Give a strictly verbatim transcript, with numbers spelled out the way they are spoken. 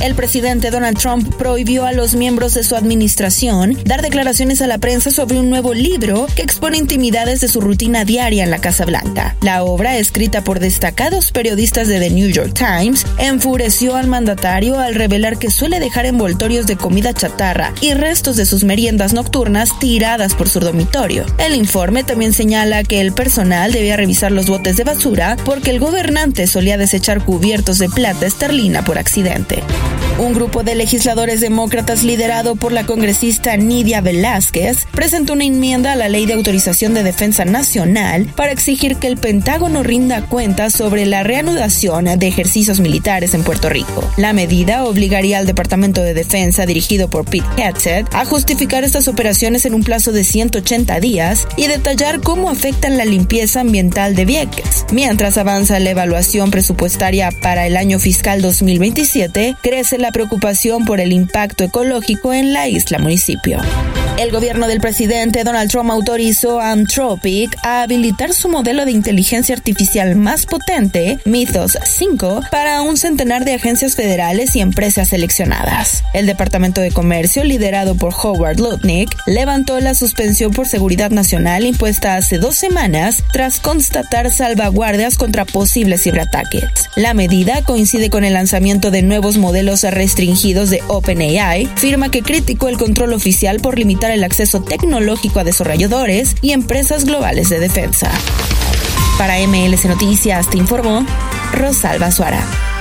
El presidente Donald Trump prohibió a los miembros de su administración dar declaraciones a la prensa sobre un nuevo libro que expone intimidades de su rutina diaria en la Casa Blanca. La obra, escrita por destacados periodistas de The New York Times, enfureció al mandatario al revelar que suele dejar envoltorios de comida chatarra y restos de sus meriendas nocturnas tiradas por su dormitorio. El informe también señala que el personal debía revisar los botes de basura porque el gobernante solía desechar cubiertos de plata esterlina por accidente. Un grupo de legisladores demócratas liderado por la congresista Nydia Velázquez presentó una enmienda a la Ley de Autorización de Defensa Nacional para exigir que el Pentágono rinda cuentas sobre la reanudación de ejercicios militares en Puerto Rico. La medida obligaría al Departamento de Defensa, dirigido por Pete Hegseth, a justificar estas operaciones en un plazo de ciento ochenta días y detallar cómo afectan la limpieza ambiental de Vieques. Mientras avanza la evaluación presupuestaria para el año fiscal dos mil veintisiete, crece la preocupación por el impacto ecológico en la isla municipio. El gobierno del presidente Donald Trump autorizó a Anthropic a habilitar su modelo de inteligencia artificial más potente, Mythos cinco, para un centenar de agencias federales y empresas seleccionadas. El Departamento de Comercio, liderado por Howard Lutnick, levantó la suspensión por seguridad nacional impuesta hace dos semanas tras constatar salvaguardias contra posibles ciberataques. La medida coincide con el lanzamiento de nuevos modelos restringidos de OpenAI, firma que criticó el control oficial por limitar el acceso tecnológico a desarrolladores y empresas globales de defensa. Para M L C Noticias te informó Rosalba Suara.